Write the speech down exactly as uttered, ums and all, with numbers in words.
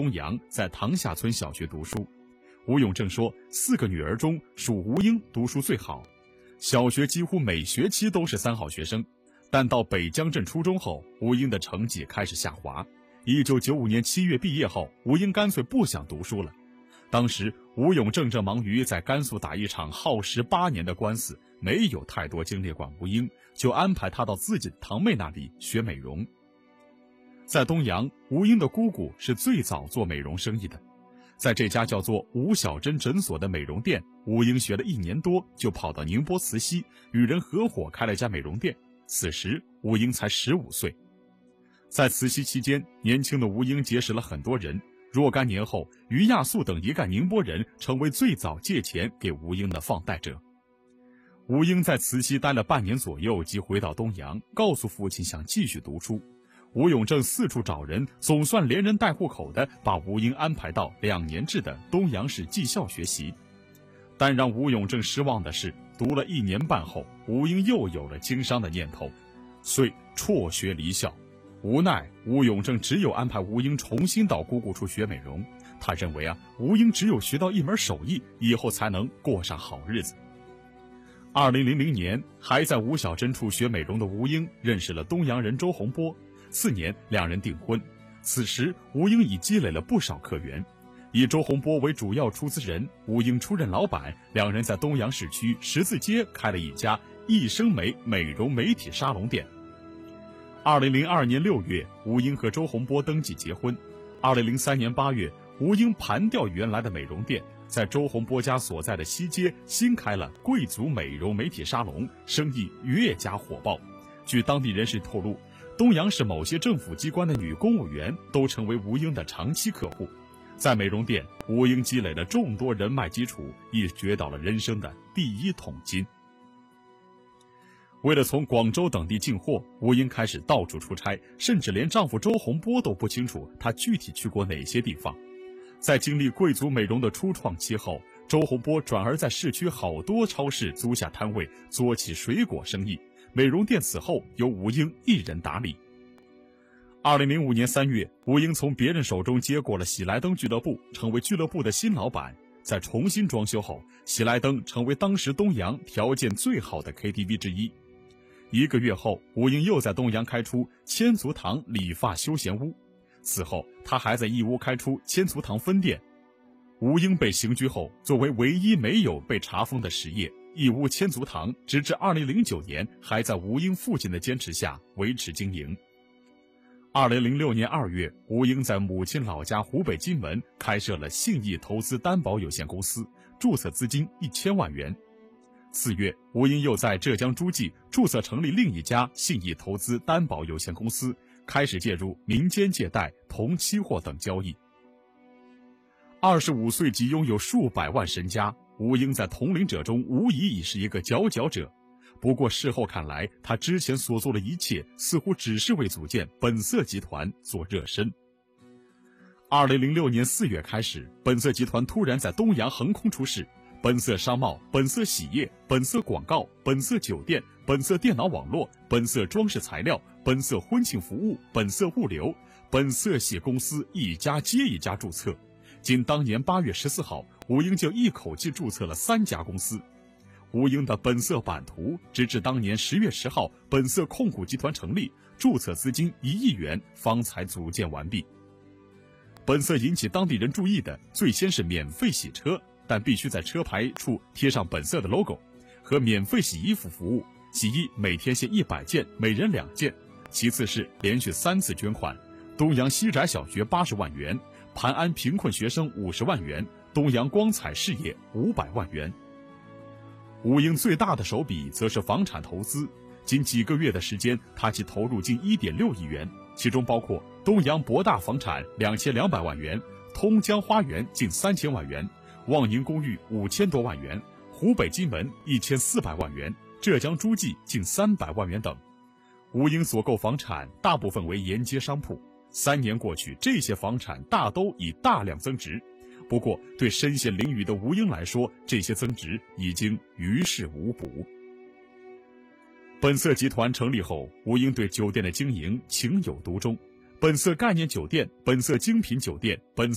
东阳，在塘下村小学读书。吴永正说，四个女儿中属吴英读书最好，小学几乎每学期都是三好学生。但到北江镇初中后，吴英的成绩开始下滑。一九九五年七月毕业后，吴英干脆不想读书了。当时吴永正正忙于在甘肃打一场耗时八年的官司，没有太多精力管吴英，就安排他到自己的堂妹那里学美容。在东阳，吴英的姑姑是最早做美容生意的，在这家叫做吴小珍诊所的美容店，吴英学了一年多，就跑到宁波慈溪，与人合伙开了家美容店。此时吴英才十五岁。在慈溪期间，年轻的吴英结识了很多人。若干年后，于亚素等一干宁波人成为最早借钱给吴英的放贷者。吴英在慈溪待了半年左右，即回到东阳，告诉父亲想继续读书。吴永正四处找人，总算连人带户口的把吴英安排到两年制的东阳市技校学习。但让吴永正失望的是，读了一年半后，吴英又有了经商的念头，遂辍学离校。无奈吴永正只有安排吴英重新到姑姑处学美容。他认为啊，吴英只有学到一门手艺，以后才能过上好日子。二零零零年，还在吴小珍处学美容的吴英认识了东阳人周洪波，次年两人订婚。此时吴英已积累了不少客源，以周洪波为主要出资人，吴英出任老板，两人在东阳市区十字街开了一家益生美美容媒体沙龙店。二零零二年六月，吴英和周洪波登记结婚。二零零三年八月，吴英盘掉原来的美容店，在周洪波家所在的西街新开了贵族美容媒体沙龙，生意越加火爆。据当地人士透露，东阳市某些政府机关的女公务员都成为吴英的长期客户。在美容店，吴英积累了众多人脉基础，亦掘到了人生的第一桶金。为了从广州等地进货，吴英开始到处出差，甚至连丈夫周洪波都不清楚她具体去过哪些地方。在经历贵族美容的初创期后，周洪波转而在市区好多超市租下摊位，做起水果生意。美容店此后由吴英一人打理。二零零五年三月，吴英从别人手中接过了喜来登俱乐部，成为俱乐部的新老板。在重新装修后，喜来登成为当时东阳条件最好的 K T V 之一。一个月后，吴英又在东阳开出千足堂理发休闲屋。此后，他还在义乌开出千足堂分店。吴英被刑拘后，作为唯一没有被查封的实业，义乌千足堂直至二零零九年还在吴英父亲的坚持下维持经营。二零零六年二月，吴英在母亲老家湖北荆门开设了信义投资担保有限公司，注册资金一千万元。四月，吴英又在浙江诸暨注册成立另一家信义投资担保有限公司，开始介入民间借贷、铜期货等交易。二十五岁即拥有数百万身家，吴英在同龄者中无疑已是一个佼佼者。不过事后看来，他之前所做的一切似乎只是为组建本色集团做热身。二零零六年四月开始，本色集团突然在东阳横空出世。本色商贸、本色洗业、本色广告、本色酒店、本色电脑网络、本色装饰材料、本色婚庆服务、本色物流、本色系公司一家接一家注册。仅当年八月十四号，吴英就一口气注册了三家公司。吴英的本色版图，直至当年十月十号，本色控股集团成立，注册资金一亿元，方才组建完毕。本色引起当地人注意的，最先是免费洗车。但必须在车牌处贴上本色的 logo， 和免费洗衣服服务，洗衣每天限一百件，每人两件。其次是连续三次捐款，东阳西宅小学八十万元，盘安贫困学生五十万元，东阳光彩事业五百万元。吴英最大的手笔则是房产投资，仅几个月的时间，他即投入近一点六亿元，其中包括东阳博大房产两千两百万元，通江花园近三千万元。望宁公寓五千多万元，湖北荆门一千四百万元，浙江诸暨近三百万元等。吴英所购房产大部分为沿街商铺，三年过去，这些房产大都已大量增值。不过，对身陷囹圄的吴英来说，这些增值已经于事无补。本色集团成立后，吴英对酒店的经营情有独钟。本色概念酒店、本色精品酒店、本